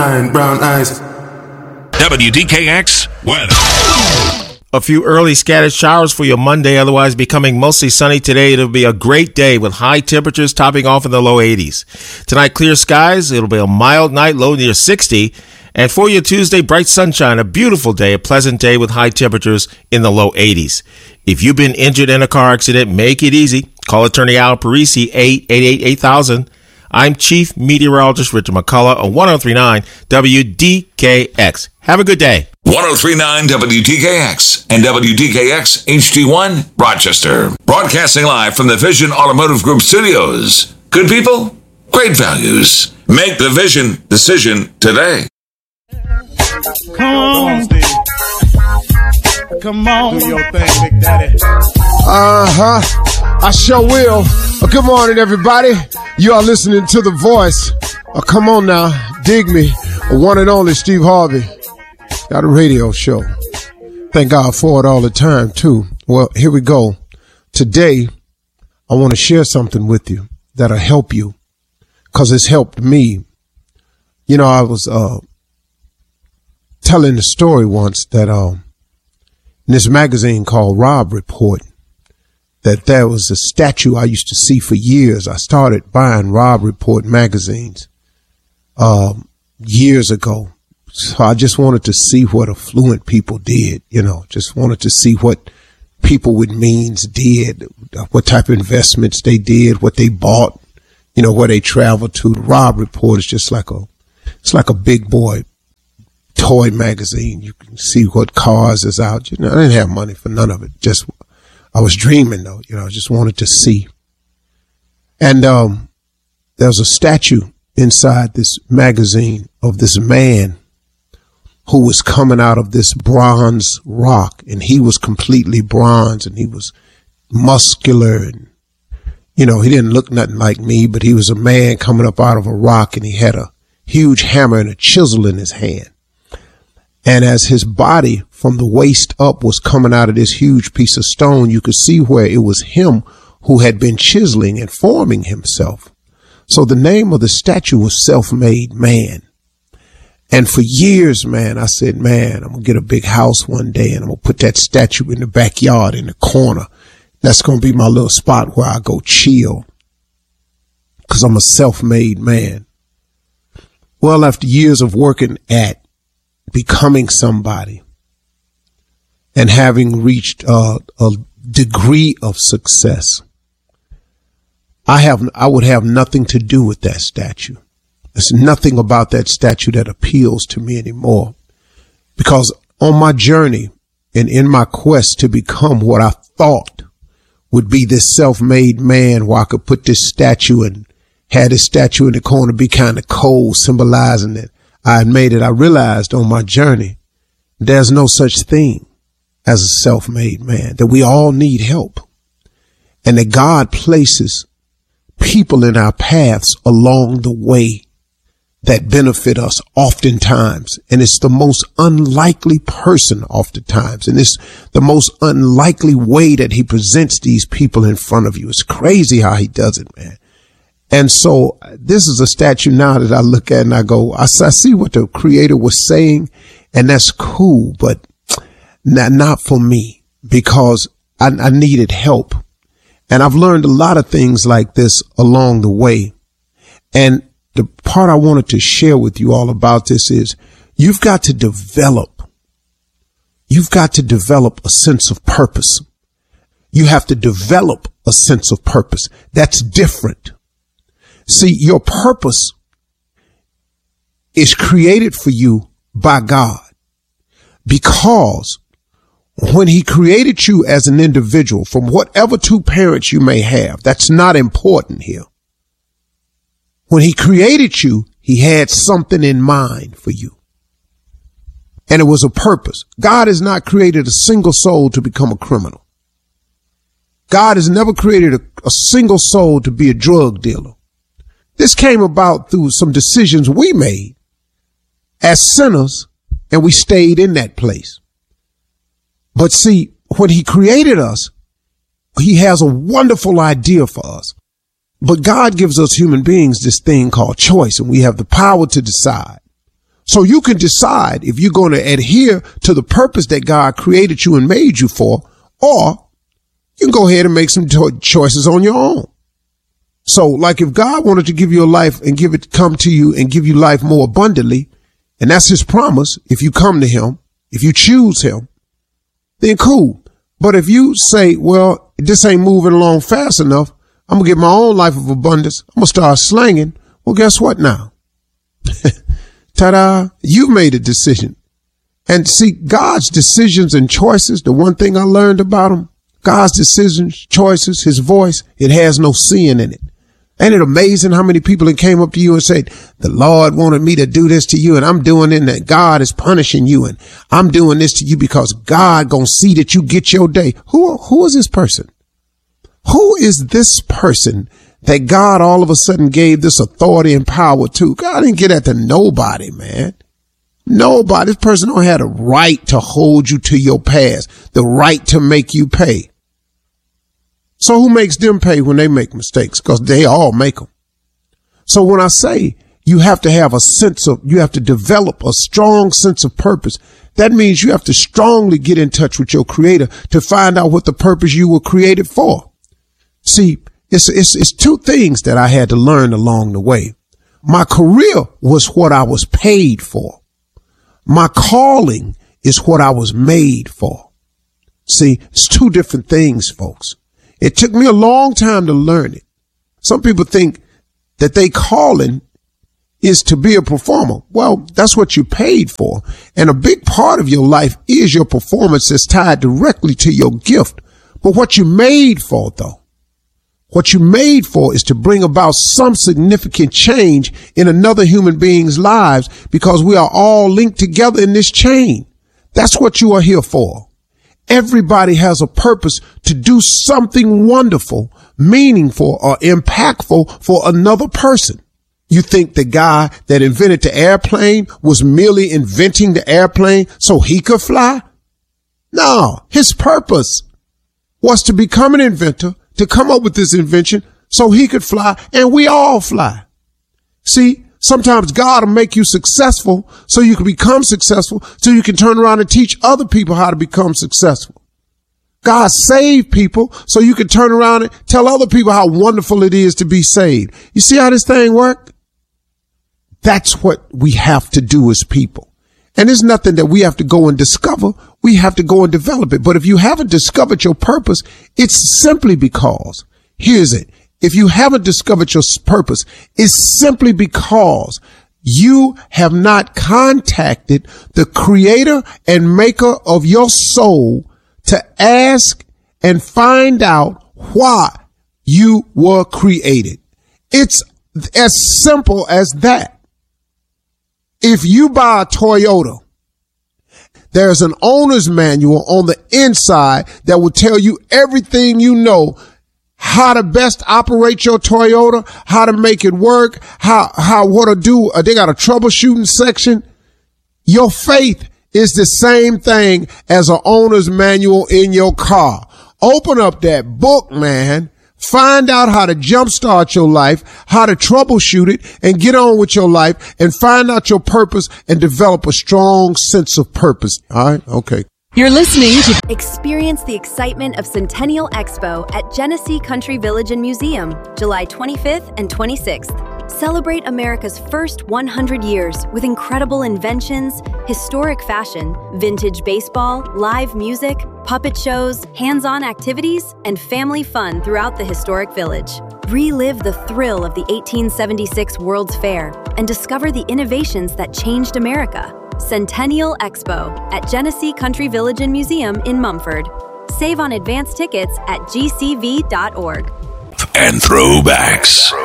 Brown eyes. WDKX weather. A few early scattered showers for your Monday, otherwise becoming mostly sunny today. It'll be a great day with high temperatures topping off in the low 80s. Tonight, clear skies. It'll be a mild night, low near 60. And for your Tuesday, bright sunshine, a beautiful day, a pleasant day with high temperatures in the low 80s. If you've been injured in a car accident, make it easy. Call Attorney Al Parisi, 888-8000. I'm Chief Meteorologist Richard McCullough on 1039 WDKX. Have a good day. 1039 WDKX and WDKX HD1 Rochester. Broadcasting live from the Vision Automotive Group studios. Good people, great values. Make the Vision decision today. Come on, Steve. Come on. Do your thing, Big Daddy. I sure will. Good morning, everybody. You are listening to The Voice. Come on now. Dig me. One and only Steve Harvey. Got a radio show. Thank God for it all the time, too. Well, here we go. Today, I want to share something with you that'll help you, because it's helped me. You know, I was telling the story once that in this magazine called Robb Report, that there was a statue I used to see for years. I started buying Robb Report magazines years ago. So I just wanted to see what affluent people did, you know, just wanted to see what people with means did, what type of investments they did, what they bought, you know, where they traveled to. The Robb Report is just like a big boy toy magazine. You can see what cars is out. You know, I didn't have money for none of it. Just, I was dreaming though, you know, I just wanted to see. And, there was a statue inside this magazine of this man who was coming out of this bronze rock, and he was completely bronze, and he was muscular, and, you know, he didn't look nothing like me, but he was a man coming up out of a rock, and he had a huge hammer and a chisel in his hand. And as his body from the waist up was coming out of this huge piece of stone, you could see where it was him who had been chiseling and forming himself. So the name of the statue was Self-Made Man. And for years, man, I said, man, I'm going to get a big house one day and I'm going to put that statue in the backyard in the corner. That's going to be my little spot where I go chill, because I'm a self-made man. Well, after years of working at becoming somebody and having reached a degree of success, I would have nothing to do with that statue. There's nothing about that statue that appeals to me anymore, because on my journey and in my quest to become what I thought would be this self-made man, where I could put this statue and had this statue in the corner be kind of cold, symbolizing that I had made it, I realized on my journey there's no such thing as a self-made man, that we all need help, and that God places people in our paths along the way that benefit us oftentimes. And it's the most unlikely person oftentimes. And it's the most unlikely way that he presents these people in front of you. It's crazy how he does it, man. And so this is a statue now that I look at and I go, I see what the creator was saying, and that's cool, but not for me, because I needed help. And I've learned a lot of things like this along the way. And the part I wanted to share with you all about this is you've got to develop a sense of purpose. You have to develop a sense of purpose. That's different. See, your purpose is created for you by God, because when he created you as an individual, from whatever two parents you may have, that's not important here. When he created you, he had something in mind for you. And it was a purpose. God has not created a single soul to become a criminal. God has never created a single soul to be a drug dealer. This came about through some decisions we made as sinners, and we stayed in that place. But see, when he created us, he has a wonderful idea for us. But God gives us human beings this thing called choice, and we have the power to decide So you can decide if you're going to adhere to the purpose that God created you and made you for, or you can go ahead and make some choices on your own. So like if God wanted to give you a life and come to you and give you life more abundantly, and that's his promise, if you come to him, if you choose him, then cool. But if you say, well, this ain't moving along fast enough, I'm going to get my own life of abundance, I'm going to start slanging. Well, guess what now? Ta-da, you've made a decision. And see, God's decisions and choices, the one thing I learned about him, God's decisions, choices, his voice, it has no sin in it. Ain't it amazing how many people that came up to you and said, the Lord wanted me to do this to you and I'm doing it, and God is punishing you and I'm doing this to you because God gonna see that you get your day. Who is this person? Who is this person that God all of a sudden gave this authority and power to? God didn't get that to nobody, man. Nobody. This person don't have the right to hold you to your past, the right to make you pay. So who makes them pay when they make mistakes? Because they all make them. So when I say you have to have you have to develop a strong sense of purpose, that means you have to strongly get in touch with your creator to find out what the purpose you were created for. See, it's two things that I had to learn along the way. My career was what I was paid for. My calling is what I was made for. See, it's two different things, folks. It took me a long time to learn it. Some people think that they calling is to be a performer. Well, that's what you're paid for. And a big part of your life is your performance that's tied directly to your gift. But what you're made for, though, what you're made for is to bring about some significant change in another human being's lives, because we are all linked together in this chain. That's what you are here for. Everybody has a purpose to do something wonderful, meaningful, or impactful for another person. You think the guy that invented the airplane was merely inventing the airplane so he could fly? No, his purpose was to become an inventor, to come up with this invention so he could fly, and we all fly. See, sometimes God will make you successful so you can become successful, so you can turn around and teach other people how to become successful. God saved people so you can turn around and tell other people how wonderful it is to be saved. You see how this thing works? That's what we have to do as people. And it's nothing that we have to go and discover. We have to go and develop it. But if you haven't discovered your purpose, it's simply because, here's it. If you haven't discovered your purpose, it's simply because you have not contacted the creator and maker of your soul to ask and find out why you were created. It's as simple as that. If you buy a Toyota, there's an owner's manual on the inside that will tell you everything you know, how to best operate your Toyota, how to make it work, what to do. They got a troubleshooting section. Your faith is the same thing as an owner's manual in your car. Open up that book, man. Find out how to jumpstart your life, how to troubleshoot it, and get on with your life, and find out your purpose and develop a strong sense of purpose. All right? Okay. You're listening to Experience the excitement of Centennial Expo at Genesee Country Village and Museum, July 25th and 26th. Celebrate America's first 100 years with incredible inventions, historic fashion, vintage baseball, live music, puppet shows, hands-on activities, and family fun throughout the historic village. Relive the thrill of the 1876 World's Fair and discover the innovations that changed America. Centennial Expo at Genesee Country Village and Museum in Mumford. Save on advance tickets at gcv.org. And throwbacks.